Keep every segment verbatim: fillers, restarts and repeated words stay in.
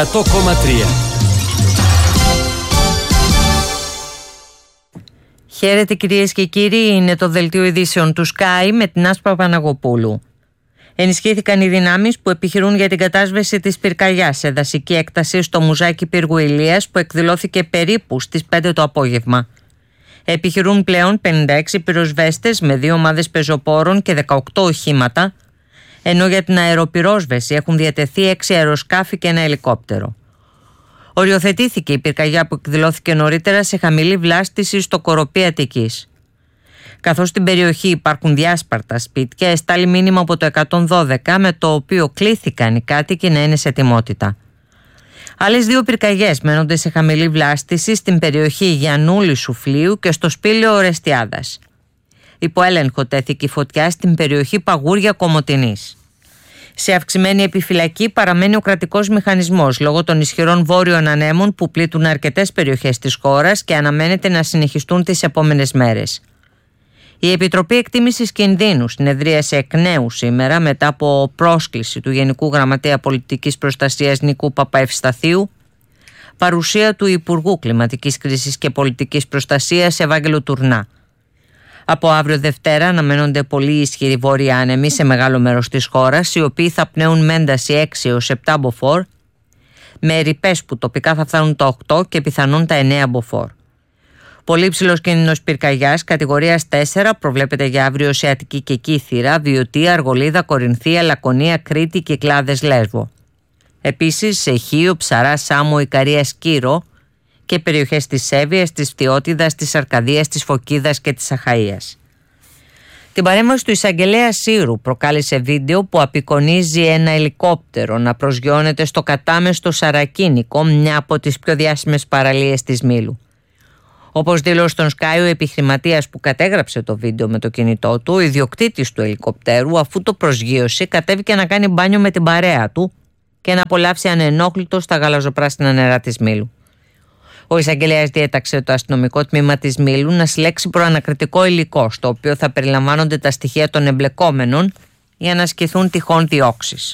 εκατό κόμμα τρία. Χαίρετε κυρίες και κύριοι, είναι το δελτίο ειδήσεων του Sky με την Άσπα Παναγοπούλου. Ενισχύθηκαν οι δυνάμεις που επιχειρούν για την κατάσβεση της πυρκαγιάς σε δασική έκταση στο Μουζάκι Πύργου Ηλίας που εκδηλώθηκε περίπου στις πέντε το απόγευμα. Επιχειρούν πλέον πενήντα έξι πυροσβέστες με δύο ομάδες πεζοπόρων και δεκαοκτώ οχήματα, ενώ για την αεροπυρόσβεση έχουν διατεθεί έξι αεροσκάφη και ένα ελικόπτερο. Οριοθετήθηκε η πυρκαγιά που εκδηλώθηκε νωρίτερα σε χαμηλή βλάστηση στο Κοροπή Αττικής. Καθώς στην περιοχή υπάρχουν διάσπαρτα σπίτια, εστάλει μήνυμα από το εκατόν δώδεκα με το οποίο κλήθηκαν οι κάτοικοι να είναι σε ετοιμότητα. Άλλες δύο πυρκαγιές μένονται σε χαμηλή βλάστηση στην περιοχή Γιαννούλη Σουφλίου και στο Σπήλαιο Ορεστιάδας. Υπό έλεγχο τέθηκε η φωτιά στην περιοχή Παγούρια Κομοτηνής. Σε αυξημένη επιφυλακή παραμένει ο κρατικός μηχανισμός λόγω των ισχυρών βόρειων ανέμων που πλήττουν αρκετές περιοχές της χώρας και αναμένεται να συνεχιστούν τις επόμενες μέρες. Η Επιτροπή Εκτίμησης Κινδύνου συνεδρίασε εκ νέου σήμερα μετά από πρόσκληση του Γενικού Γραμματέα Πολιτικής Προστασίας Νίκου Παπαευσταθίου, παρουσία του Υπουργού Κλιματικής Κρίσης και Πολιτικής Προστασίας Ευάγγελου Τουρνά. Από αύριο Δευτέρα αναμένονται πολύ ισχυροί βόρειοι άνεμοι σε μεγάλο μέρος της χώρας, οι οποίοι θα πνέουν με ένταση έξι έως επτά μποφόρ, με ρηπές που τοπικά θα φτάνουν τα οκτώ και πιθανόν τα εννέα μποφόρ. Πολύ υψηλός κίνδυνος πυρκαγιάς κατηγορίας τέσσερα προβλέπεται για αύριο σε Αττική και Κύθυρα, Βιωτία, Αργολίδα, Κορινθία, Λακωνία, Κρήτη, Κυκλάδες, Λέσβο. Επίσης σε Χίο, Ψαρά, Σάμο, Ικαρία, Σκύρο και περιοχές της Σέβειας, της Φτιώτιδας, της Αρκαδίας, της Φωκίδας και της Αχαΐας. Την παρέμβαση του εισαγγελέα Σύρου προκάλεσε βίντεο που απεικονίζει ένα ελικόπτερο να προσγειώνεται στο κατάμεστο Σαρακίνικο, μια από τις πιο διάσημες παραλίες της Μήλου. Όπως δήλωσε στον Sky ο επιχειρηματίας που κατέγραψε το βίντεο με το κινητό του, ο ιδιοκτήτης του ελικοπτέρου, αφού το προσγείωσε, κατέβηκε να κάνει μπάνιο με την παρέα του και να απολαύσει ανενόχλητο στα γαλαζοπράσινα νερά της Μήλου. Ο εισαγγελέας διέταξε το αστυνομικό τμήμα της Μήλου να συλλέξει προανακριτικό υλικό, στο οποίο θα περιλαμβάνονται τα στοιχεία των εμπλεκόμενων για να ασκηθούν τυχόν διώξεις.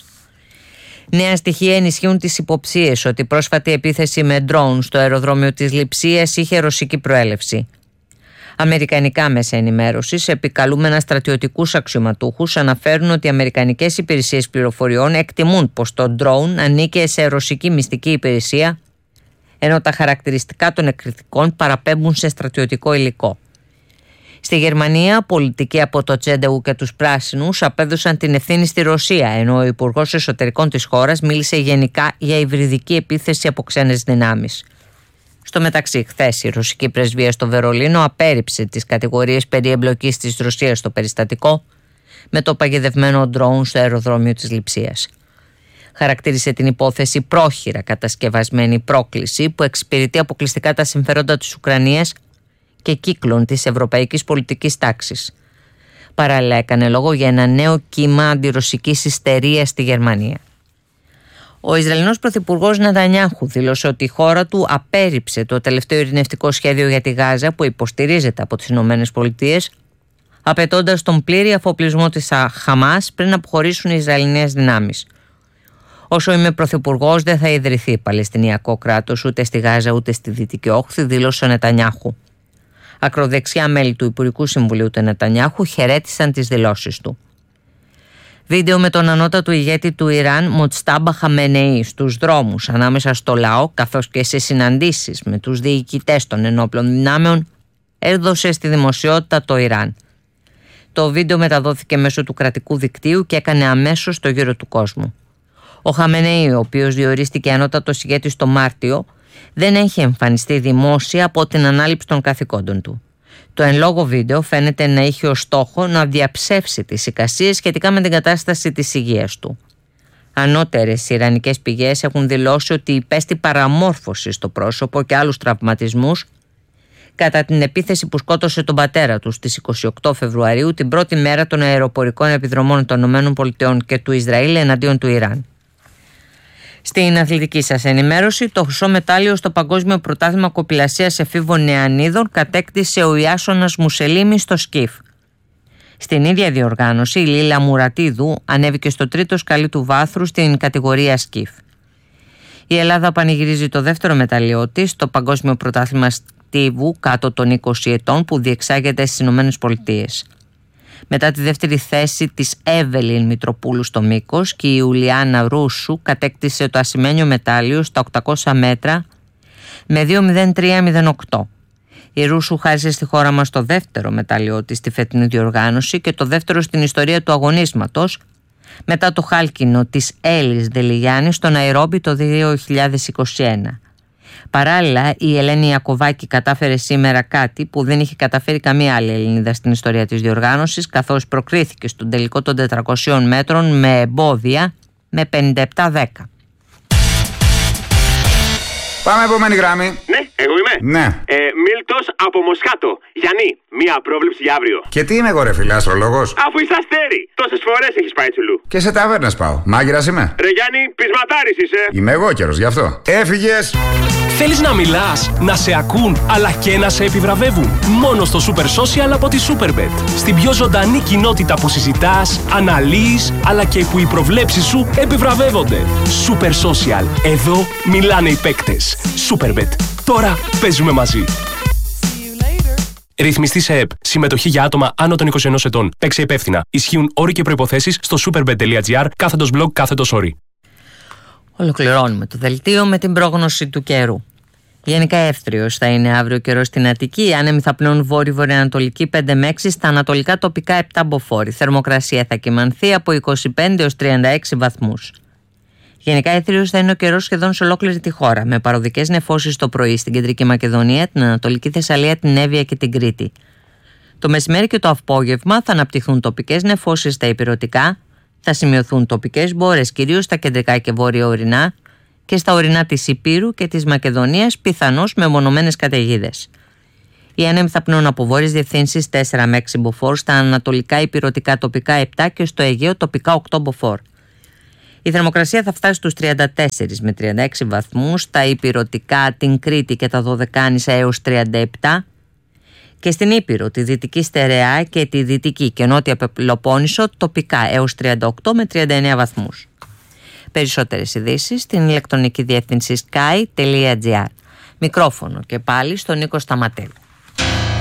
Νέα στοιχεία ενισχύουν τις υποψίες ότι η πρόσφατη επίθεση με ντρόουν στο αεροδρόμιο της Λειψίας είχε ρωσική προέλευση. Αμερικανικά μέσα ενημέρωσης, επικαλούμενα στρατιωτικούς αξιωματούχους, αναφέρουν ότι οι αμερικανικές υπηρεσίες πληροφοριών εκτιμούν πως το ντρόουν ανήκε σε ρωσική μυστική υπηρεσία, ενώ τα χαρακτηριστικά των εκρηκτικών παραπέμπουν σε στρατιωτικό υλικό. Στη Γερμανία, πολιτικοί από το Τσέντεου και τους Πράσινους απέδωσαν την ευθύνη στη Ρωσία, ενώ ο Υπουργός Εσωτερικών της χώρας μίλησε γενικά για υβριδική επίθεση από ξένες δυνάμεις. Στο μεταξύ, χθες η ρωσική πρεσβεία στο Βερολίνο απέρριψε τις κατηγορίες περί εμπλοκής της Ρωσίας στο περιστατικό με το παγιδευμένο ντρόουν στο αεροδρόμιο της Λειψίας. Χαρακτήρισε την υπόθεση πρόχειρα κατασκευασμένη πρόκληση που εξυπηρετεί αποκλειστικά τα συμφέροντα της Ουκρανίας και κύκλων της ευρωπαϊκής πολιτικής τάξης. Παράλληλα έκανε λόγο για ένα νέο κύμα αντιρωσικής ιστερίας στη Γερμανία. Ο Ισραηλινός πρωθυπουργός Νετανιάχου δήλωσε ότι η χώρα του απέρριψε το τελευταίο ειρηνευτικό σχέδιο για τη Γάζα που υποστηρίζεται από τις Ηνωμένες Πολιτείες, απαιτώντας τον πλήρη αφοπλισμό της Χαμάς πριν αποχωρήσουν οι Ισραηλινές δυνάμεις. Όσο είμαι πρωθυπουργός, δεν θα ιδρυθεί Παλαιστινιακό κράτος ούτε στη Γάζα ούτε στη Δυτική Όχθη, δήλωσε ο Νετανιάχου. Ακροδεξιά μέλη του Υπουργικού Συμβουλίου του Νετανιάχου χαιρέτησαν τις δηλώσεις του. Βίντεο με τον ανώτατο ηγέτη του Ιράν, Μοτστάμπα Χαμενεή, στους δρόμους ανάμεσα στο λαό, καθώς και σε συναντήσεις με τους διοικητές των ενόπλων δυνάμεων, έδωσε στη δημοσιότητα το Ιράν. Το βίντεο μεταδόθηκε μέσω του κρατικού δικτύου και έκανε αμέσως το γύρο του κόσμου. Ο Χαμενεή, ο οποίος διορίστηκε ανώτατος ηγέτης το Μάρτιο, δεν έχει εμφανιστεί δημόσια από την ανάληψη των καθηκόντων του. Το εν λόγω βίντεο φαίνεται να είχε ως στόχο να διαψεύσει τις εικασίες σχετικά με την κατάσταση της υγείας του. Ανώτερες ιρανικές πηγές έχουν δηλώσει ότι υπέστη παραμόρφωση στο πρόσωπο και άλλους τραυματισμούς κατά την επίθεση που σκότωσε τον πατέρα του στις είκοσι οκτώ Φεβρουαρίου, την πρώτη μέρα των αεροπορικών επιδρομών των ΗΠΑ και του Ισραήλ εναντίον του Ιράν. Στην αθλητική σας ενημέρωση, το χρυσό μετάλλιο στο Παγκόσμιο Πρωτάθλημα Κοπηλασίας Εφήβων Νεανίδων κατέκτησε ο Ιάσονας Μουσελίμης στο σκιφ. Στην ίδια διοργάνωση, η Λίλα Μουρατίδου ανέβηκε στο τρίτο σκαλί του βάθρου στην κατηγορία σκιφ. Η Ελλάδα πανηγυρίζει το δεύτερο μετάλλιό της στο Παγκόσμιο Πρωτάθλημα Στίβου κάτω των είκοσι ετών που διεξάγεται στις Ηνωμένες Πολιτείες. Μετά τη δεύτερη θέση της Εύελιν Μητροπούλου στο μήκος και η Ιουλιάνα Ρούσου κατέκτησε το ασημένιο μετάλλιο στα οκτακόσια μέτρα με δύο μηδέν τρία μηδέν οκτώ. Η Ρούσου χάρισε στη χώρα μας το δεύτερο μετάλλιό της στη φετινή διοργάνωση και το δεύτερο στην ιστορία του αγωνίσματος μετά το χάλκινο της Έλλης Δελιγιάννη στο Ναϊρόμπι το δύο χιλιάδες είκοσι ένα. Παράλληλα, η Ελένη Ιακωβάκη κατάφερε σήμερα κάτι που δεν είχε καταφέρει καμία άλλη Ελληνίδα στην ιστορία της διοργάνωσης, καθώς προκρίθηκε στον τελικό των τετρακοσίων μέτρων με εμπόδια με πενήντα επτά δέκα. Πάμε επόμενη γράμμη. Ναι, εγώ είμαι. Ναι. Ε, Μίλτος από Μοσχάτο. Γιάννη, μία πρόβλεψη για αύριο. Και τι είμαι εγώ, ρε φίλε, αστρολόγος? Αφού είσαι αστέρι, τόσες φορές έχεις πάει τσουλού. Και σε ταβέρνες πάω. Μάγειρας είμαι. Ρε Γιάννη, πεισματάρης είσαι. Είμαι εγώ καιρος, γι' αυτό. Έφυγες. Θέλεις να μιλάς, να σε ακούν, αλλά και να σε επιβραβεύουν? Μόνο στο Super Social από τη Superbet. Στην πιο ζωντανή κοινότητα που συζητάς, αναλύεις, αλλά και που οι προβλέψεις σου επιβραβεύονται. Super Social. Εδώ μιλάνε οι παίκτες. Superbet. Τώρα παίζουμε μαζί. Ρυθμιστή σε ΕΠ. Συμμετοχή για άτομα άνω των είκοσι ενός ετών. Παίξε υπεύθυνα. Ισχύουν όροι και προϋποθέσεις στο superbet.gr κάθετος blog κάθετος όροι. Ολοκληρώνουμε το δελτίο με την πρόγνωση του καιρού. Γενικά εύθριος θα είναι αύριο καιρός στην Αττική. Οι άνεμοι θα πνέουν βόρειο-βορειοανατολική πέντε με έξι, στα ανατολικά τοπικά επτά μποφόρ. Θερμοκρασία θα κυμανθεί από είκοσι πέντε έως τριάντα έξι βαθμούς. Γενικά εύθριος θα είναι ο καιρός σχεδόν σε ολόκληρη τη χώρα, με παροδικές νεφώσεις το πρωί στην Κεντρική Μακεδονία, την Ανατολική Θεσσαλία, την Εύβοια και την Κρήτη. Το μεσημέρι και το απόγευμα θα αναπτυχθούν τοπικές νεφώσεις στα ηπειρωτικά, θα σημειωθούν τοπικές μπόρες κυρίως στα κεντρικά και βόρεια ορεινά και στα ορεινά της Ηπείρου και της Μακεδονίας, πιθανώς με μονομένες καταιγίδες. Οι άνεμοι θα πνέουν από βόρειες διευθύνσεις τέσσερα με έξι μποφόρ, στα ανατολικά ηπειρωτικά τοπικά επτά και στο Αιγαίο τοπικά οκτώ μποφόρ. Η θερμοκρασία θα φτάσει στους τριάντα τέσσερα με τριάντα έξι βαθμούς, στα ηπειρωτικά, την Κρήτη και τα Δωδεκάνησα έως τριάντα επτά και στην Ήπειρο, τη Δυτική Στερεά και τη Δυτική και Νότια Πελοπόννησο τοπικά έως τριάντα οκτώ με τριάντα εννέα βαθμούς. Περισσότερες ειδήσεις στην ηλεκτρονική διεύθυνση sky τελεία gr. Μικρόφωνο και πάλι στον Νίκο Σταματέλη.